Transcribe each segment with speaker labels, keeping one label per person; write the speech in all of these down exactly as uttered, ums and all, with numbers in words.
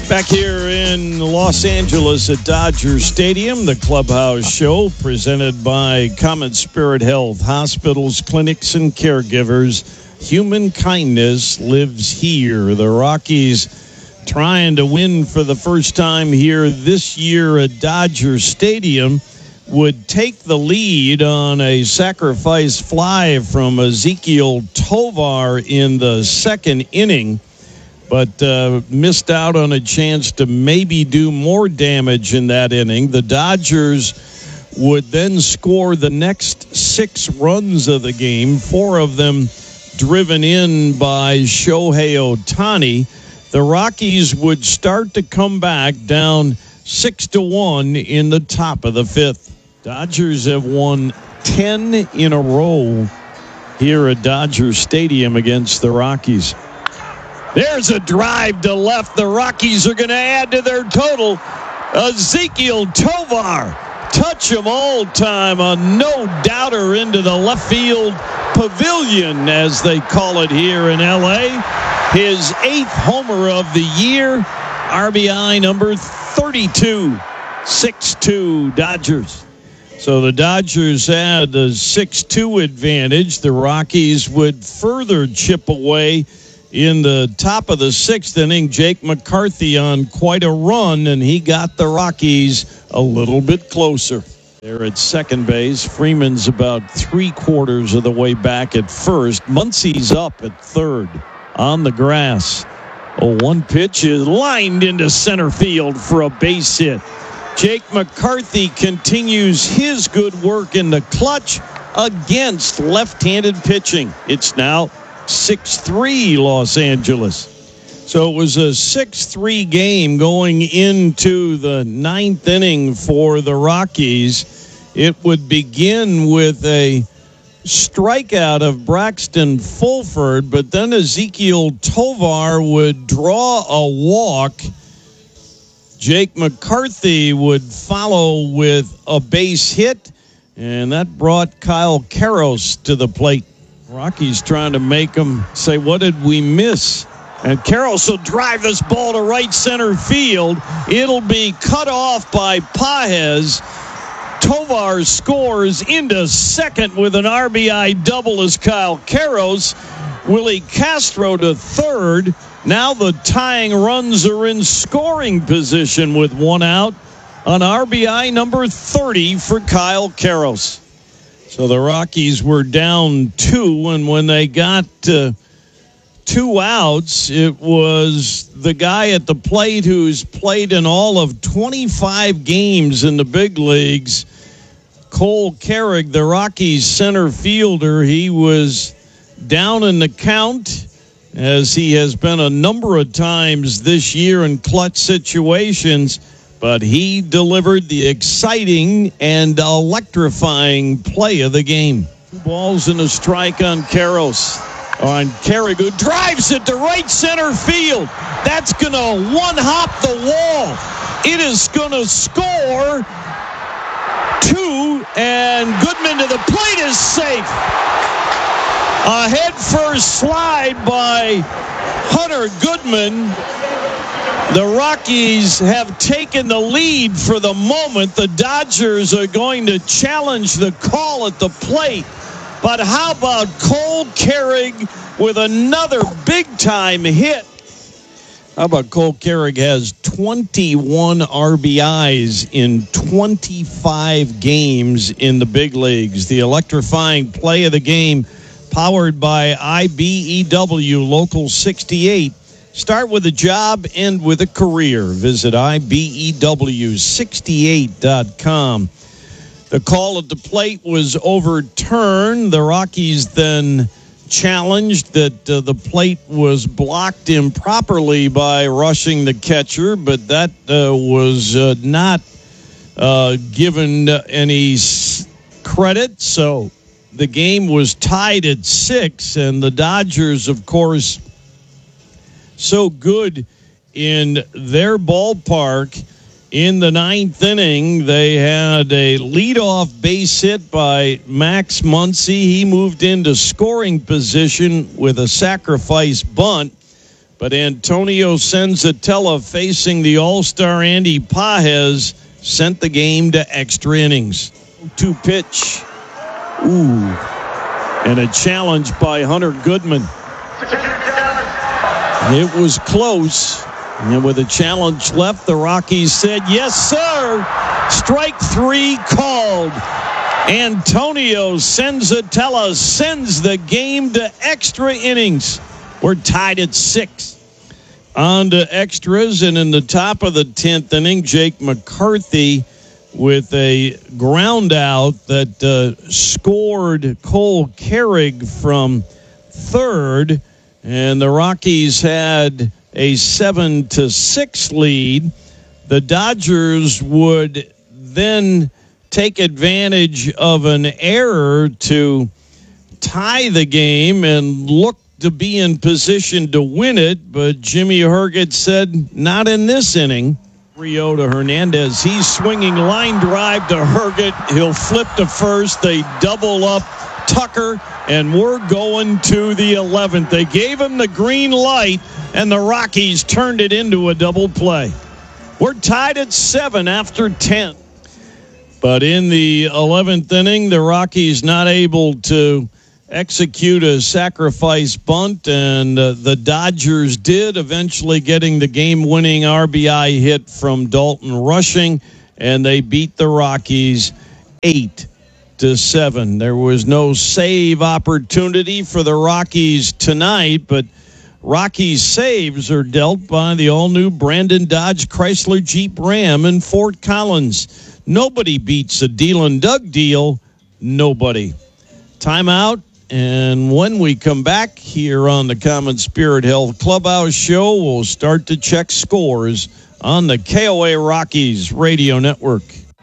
Speaker 1: Back here in Los Angeles at Dodger Stadium, the Clubhouse Show presented by Common Spirit Health Hospitals, Clinics, and Caregivers. Human kindness lives here. The Rockies trying to win for the first time here this year at Dodger Stadium would take the lead on a sacrifice fly from Ezequiel Tovar in the second inning, but uh, missed out on a chance to maybe do more damage in that inning. The Dodgers would then score the next six runs of the game, four of them driven in by Shohei Ohtani. The Rockies would start to come back down six to one in the top of the fifth. Dodgers have won ten in a row here at Dodger Stadium against the Rockies. There's a drive to left. The Rockies are going to add to their total. Ezequiel Tovar, touch 'em all time, a no-doubter into the left field pavilion, as they call it here in L A. His eighth homer of the year, R B I number thirty-two, six two Dodgers. So the Dodgers had a six two advantage. The Rockies would further chip away in the top of the sixth inning. Jake McCarthy on quite a run, and he got the Rockies a little bit closer. They're at second base. Freeman's about three quarters of the way back at first. Muncy's up at third on the grass. Oh, one pitch is lined into center field for a base hit. Jake McCarthy continues his good work in the clutch against left-handed pitching. It's now six three Los Angeles. So it was a six three game going into the ninth inning for the Rockies. It would begin with a strikeout of Braxton Fulford, but then Ezequiel Tovar would draw a walk. Jake McCarthy would follow with a base hit, and that brought Kyle Karros to the plate. Rockies trying to make him say, what did we miss? And Karros will drive this ball to right center field. It'll be cut off by Pages. Tovar scores into second with an R B I double as Kyle Karros. Willie Castro to third. Now the tying runs are in scoring position with one out on R B I number thirty for Kyle Karros. So the Rockies were down two, and when they got uh, two outs, it was the guy at the plate who's played in all of twenty-five games in the big leagues, Cole Carrig, the Rockies center fielder. He was down in the count, as he has been a number of times this year in clutch situations, but he delivered the exciting and electrifying play of the game. Two balls and a strike on Karros. On Carrig, who drives it to right center field. That's going to one-hop the wall. It is going to score two, and Goodman to the plate is safe. A head-first slide by Hunter Goodman. The Rockies have taken the lead for the moment. The Dodgers are going to challenge the call at the plate. But how about Cole Carrig with another big-time hit? How about Cole Carrig has twenty-one R B Is in twenty-five games in the big leagues. The electrifying play of the game, powered by I B E W Local sixty-eight. Start with a job, end with a career. Visit I B E W sixty-eight dot com. The call at the plate was overturned. The Rockies then challenged that uh, the plate was blocked improperly by rushing the catcher, but that uh, was uh, not uh, given any s- credit. So the game was tied at six, and the Dodgers, of course, so good in their ballpark. In the ninth inning, they had a leadoff base hit by Max Muncy. He moved into scoring position with a sacrifice bunt. but Antonio Senzatella, facing the All-Star Andy Pages, sent the game to extra innings. Two pitch. Ooh. And a challenge by Hunter Goodman. It was close. And with a challenge left, the Rockies said, yes, sir. Strike three called. Antonio Senzatella sends the game to extra innings. We're tied at six. On to extras, and in the top of the tenth inning, Jake McCarthy with a ground out that uh, scored Cole Carrig from third, and the Rockies had a seven to six lead. The Dodgers would then take advantage of an error to tie the game and look to be in position to win it, but Jimmy Herget said, not in this inning. Rio to Hernandez. He's swinging line drive to Herget. He'll flip to first. They double up Tucker, and we're going to the eleventh. They gave him the green light, and the Rockies turned it into a double play. We're tied at seven after ten. But in the eleventh inning, the Rockies not able to execute a sacrifice bunt, and uh, the Dodgers did, eventually getting the game-winning R B I hit from Dalton Rushing, and they beat the Rockies eight to seven. There was no save opportunity for the Rockies tonight, but Rockies saves are dealt by the all-new Brandon Dodge Chrysler Jeep Ram in Fort Collins. Nobody beats a deal and Doug deal. Nobody. Timeout. And when we come back here on the Common Spirit Health Clubhouse Show, we'll start to check scores on the K O A Rockies Radio Network.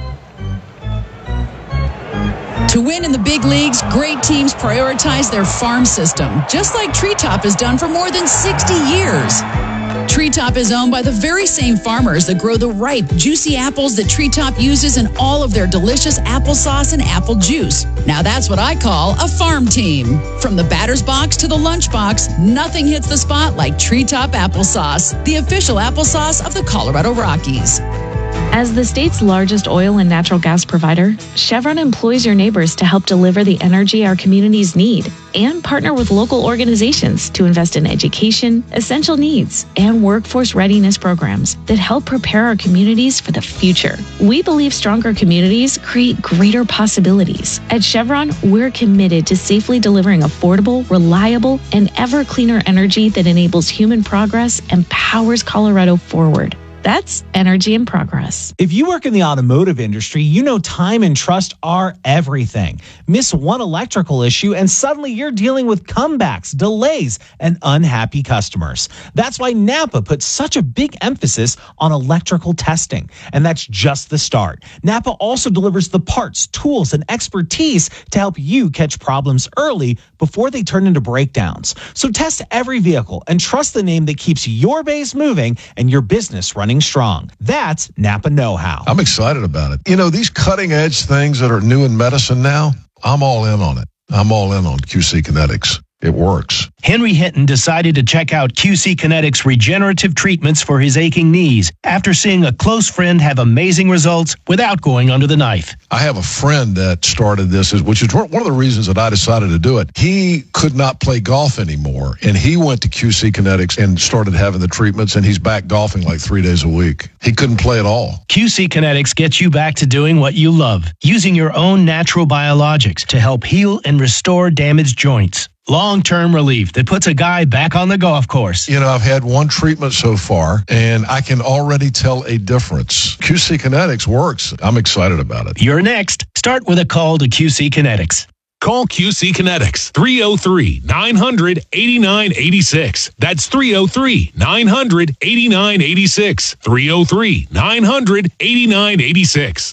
Speaker 2: To win in the big leagues, great teams prioritize their farm system, just like Treetop has done for more than sixty years. Treetop is owned by the very same farmers that grow the ripe, juicy apples that Treetop uses in all of their delicious applesauce and apple juice. Now that's what I call a farm team. From the batter's box to the lunch box, nothing hits the spot like Treetop applesauce, the official applesauce of the Colorado Rockies.
Speaker 3: As the state's largest oil and natural gas provider, Chevron employs your neighbors to help deliver the energy our communities need and partner with local organizations to invest in education, essential needs, and workforce readiness programs that help prepare our communities for the future. We believe stronger communities create greater possibilities. At Chevron, we're committed to safely delivering affordable, reliable, and ever cleaner energy that enables human progress and powers Colorado forward. That's energy in progress.
Speaker 4: If you work in the automotive industry, you know time and trust are everything. Miss one electrical issue and suddenly you're dealing with comebacks, delays, and unhappy customers. That's why Napa puts such a big emphasis on electrical testing. And that's just the start. Napa also delivers the parts, tools, and expertise to help you catch problems early before they turn into breakdowns. So test every vehicle and trust the name that keeps your base moving and your business running strong. That's Napa know-how.
Speaker 5: I'm excited about it. You know, these cutting edge things that are new in medicine now, I'm all in on it. I'm all in on Q C Kinetics. It works.
Speaker 6: Henry Hinton decided to check out Q C Kinetics regenerative treatments for his aching knees after seeing a close friend have amazing results without going under the knife.
Speaker 5: I have a friend that started this, which is one of the reasons that I decided to do it. He could not play golf anymore, and he went to Q C Kinetics and started having the treatments, and he's back golfing like three days a week. He couldn't play at all.
Speaker 6: Q C Kinetics gets you back to doing what you love, using your own natural biologics to help heal and restore damaged joints. Long-term relief that puts a guy back on the golf course.
Speaker 5: You know, I've had one treatment so far, and I can already tell a difference. Q C Kinetics works. I'm excited about it.
Speaker 6: You're next. Start with a call to Q C Kinetics.
Speaker 7: Call Q C Kinetics, three oh three, nine hundred, eighty-nine eighty-six. That's three oh three, nine hundred, eighty-nine eighty-six. three oh three, nine hundred, eighty-nine eighty-six.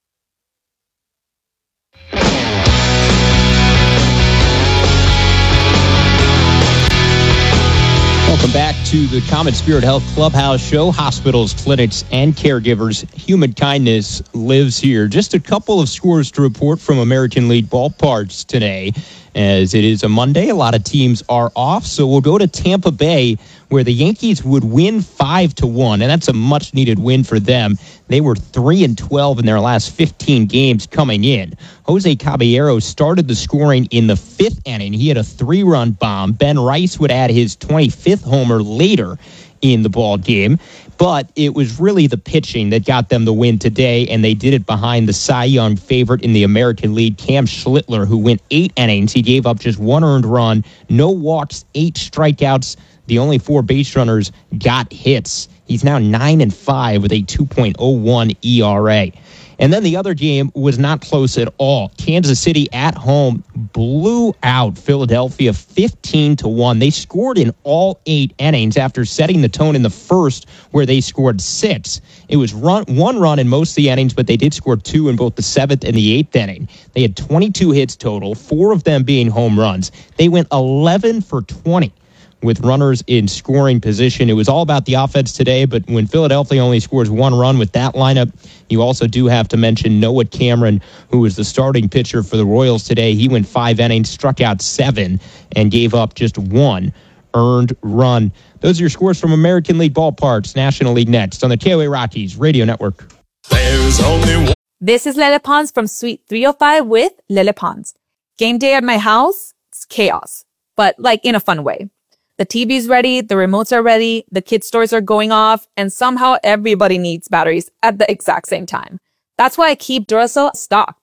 Speaker 8: Welcome back to the Common Spirit Health Clubhouse Show. Hospitals, clinics, and caregivers. Human kindness lives here. Just a couple of scores to report from American League ballparks today. as it is a Monday. A lot of teams are off, so we'll go to Tampa Bay, where the Yankees would win five to one, and that's a much-needed win for them. They were three and twelve in their last fifteen games coming in. Jose Caballero started the scoring in the fifth inning. He had a three-run bomb. Ben Rice would add his twenty-fifth homer later in the ball game. But it was really the pitching that got them the win today, and they did it behind the Cy Young favorite in the American League, Cam Schlittler, who went eight innings. He gave up just one earned run, no walks, eight strikeouts. The only four base runners got hits. He's now nine and five with a two point oh one E R A. And then the other game was not close at all. Kansas City at home blew out Philadelphia fifteen to one. They scored in all eight innings after setting the tone in the first, where they scored six. It was run, one run in most of the innings, but they did score two in both the seventh and the eighth inning. They had twenty-two hits total, four of them being home runs. They went eleven for twenty. With runners in scoring position. It was all about the offense today, but when Philadelphia only scores one run with that lineup, you also do have to mention Noah Cameron, who was the starting pitcher for the Royals today. He went five innings, struck out seven, and gave up just one earned run. Those are your scores from American League ballparks. National League next on the K O A Rockies Radio Network.
Speaker 9: There's only one. This is Lele Pons from Suite three oh five with Lele Pons. Game day at my house, it's chaos, but like in a fun way. The T V's ready, the remotes are ready, the kids' toys are going off, and somehow everybody needs batteries at the exact same time. That's why I keep Duracell stocked.